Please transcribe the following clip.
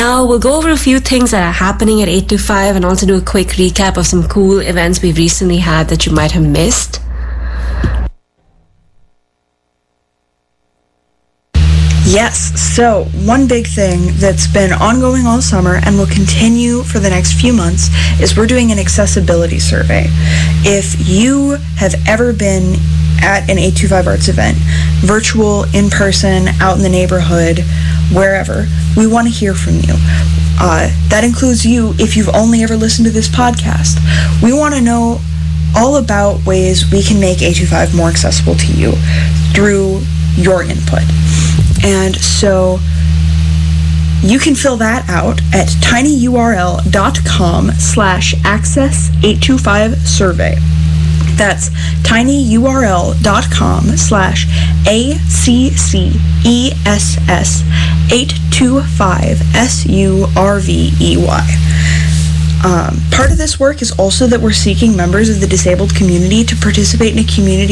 Now, we'll go over a few things that are happening at 825 and also do a quick recap of some cool events we've recently had that you might have missed. Yes, so one big thing that's been ongoing all summer and will continue for the next few months is we're doing an accessibility survey. If you have ever been at an 825 Arts event, virtual, in person, out in the neighborhood, wherever, we want to hear from you. That includes you if you've only ever listened to this podcast. We want to know all about ways we can make 825 more accessible to you through your input. And so you can fill that out at tinyurl.com/access825survey. That's tinyurl.com/ACCESS825SURVEY. Part of this work is also that we're seeking members of the disabled community to participate in a community